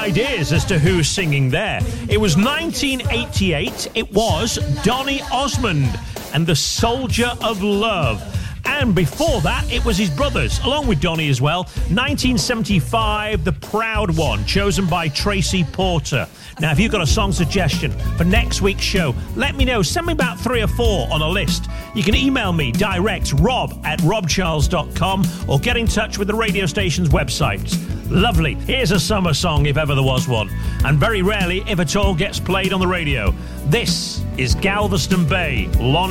ideas as to who's singing there. It was 1988. It was Donny Osmond and The Soldier of Love. And before that, it was his brothers, along with Donny as well. 1975, The Proud One, chosen by Tracy Porter. Now, if you've got a song suggestion for next week's show, let me know. Send me about 3 or 4 on a list. You can email me direct, rob@robcharles.com, or get in touch with the radio station's website. Lovely. Here's a summer song, if ever there was one. And very rarely, if at all, gets played on the radio. This is Galveston Bay, Lonnie